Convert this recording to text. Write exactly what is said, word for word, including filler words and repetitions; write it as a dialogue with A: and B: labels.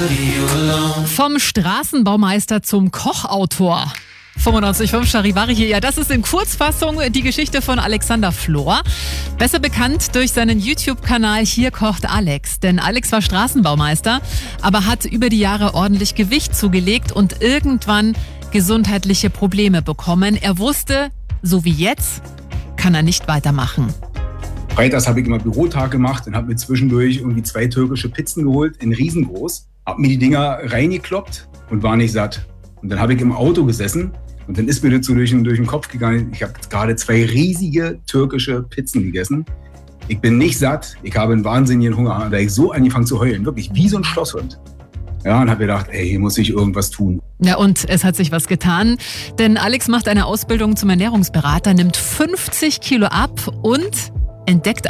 A: Vom Straßenbaumeister zum Kochautor. fünfundneunzig Komma fünf Charivari hier. Ja, das ist in Kurzfassung die Geschichte von Alexander Flor. Besser bekannt durch seinen YouTube-Kanal Hier kocht Alex. Denn Alex war Straßenbaumeister, aber hat über die Jahre ordentlich Gewicht zugelegt und irgendwann gesundheitliche Probleme bekommen. Er wusste, so wie jetzt, kann er nicht weitermachen.
B: Freitags habe ich immer Bürotag gemacht und habe mir zwischendurch irgendwie zwei türkische Pizzen geholt, in riesengroß. Habe mir die Dinger reingekloppt und war nicht satt. Und dann habe ich im Auto gesessen und dann ist mir das so durch den, durch den Kopf gegangen. Ich habe gerade zwei riesige türkische Pizzen gegessen. Ich bin nicht satt, ich habe einen wahnsinnigen Hunger. Und da habe ich so angefangen zu heulen, wirklich wie so ein Schlosshund. Ja, und habe gedacht, ey, hier muss ich irgendwas tun.
A: Ja, und es hat sich was getan, denn Alex macht eine Ausbildung zum Ernährungsberater, nimmt fünfzig Kilo ab und entdeckt